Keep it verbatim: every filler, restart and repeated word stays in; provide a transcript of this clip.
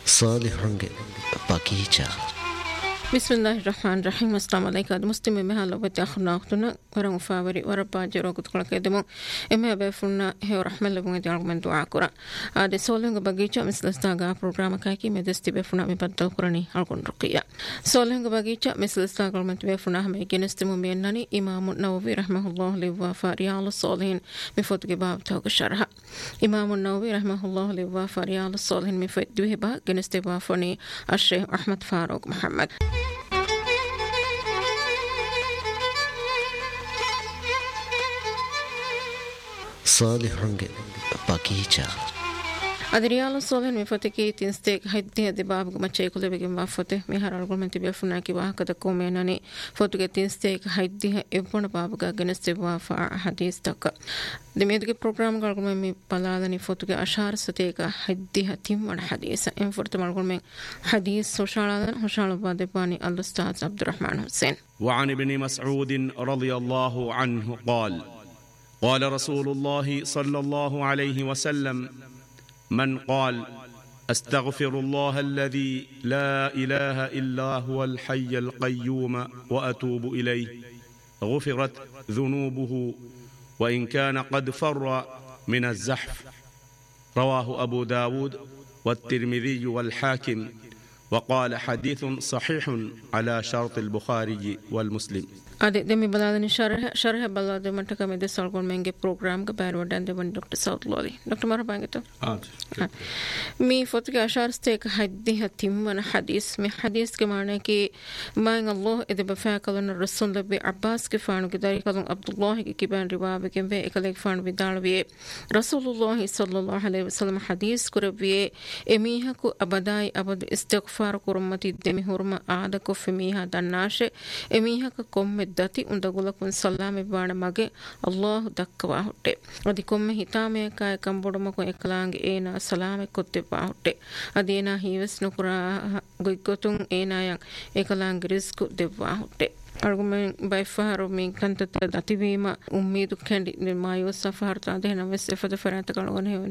صالحونಗೆ ಬಗೀಚಾ بسم الله الرحمن الرحيم السلام عليكم المسلم مها لو بتاخنا اختنا ورا مفاوري ورا باجرو كنت كل كدمو اما بفنا هي رحمه لبون دي من دعاء كرا اد سولنگ بغيچا مثل استاغا پروگرام كاكي مدستي بفنا مبدل كرني الكون رقيا سولنگ بغيچا مثل استاغا من بفنا هم جنستمو بينني امام النووي رحمه الله لوفا ريال الصالحين مفوت باب توك شرح امام النووي رحمه الله لوفا ريال الصالحين مفوت باب جنستي بافني الشيخ احمد فاروق محمد صالحونಗೆ ಬಗೀಚಾ أدريال الصالحين مفتكي تنستيك هيدي هدي باب مچي كله بيجي مافته مهار argument بيفنا كي واه كده كوميناني فتكي تنستيك هيدي إبن باب كجنست وافع حديث تك دميت كي program argument مي بلادني فتكي أشار ستيك هيدي هتيم من حديث إن فرت argument حديث سوشالادن هشال بعد باني الأستاذ عبد الرحمن حسين. وعن ابن مسعود رضي الله عنه قال قال رسول الله صلى الله عليه وسلم من قال أستغفر الله الذي لا إله إلا هو الحي القيوم وأتوب إليه غفرت ذنوبه وإن كان قد فر من الزحف. رواه أبو داود والترمذي والحاكم وقال حديث صحيح على شرط البخاري والمسلم. أدي دمي بلادني شرح شرح بلاد منطقة में दस साल को महंगे प्रोग्राम का बैर वडन दे बन डॉक्टर साउथ लॉली डॉक्टर मारा पाएंगे तो हाँ मी फुट के अशार से एक हदीस हतीम वन हदीस में हदीस के माने कि मांग अल्लाह इधर बफ़ा कलन रसूल लबे अब्बास के फ़ानु के दारी कलन अब्दुल्लाह के किबान रिवाब के वे एक लेक फ़ानु विदाल वे रसूलुल्लाह सल्लल्लाहु अलैहि वसल्लम हदीस कुरबिये एमीहा को अबदाई अबद इस्तिग़फ़ार कुरमती देमी हुरमा आद को फ़मीहा दन्नाशे एमीहा का कौम दती उंदगुलकुन सलामे बाण मगे अल्लाह दक्कवा हुट्टे अदि कोम्मे हितामे काय कंबोडमको एकलांग एना सलामे कोत्ते पाहुट्टे अदेना हिवस नुकुरा गोइकोतुन एनायं एकलांग रिस्क देवा हुट्टे argument by far of me kantata dativima ummidu kendi mayo safar ta dehna wesse fada farata kalgon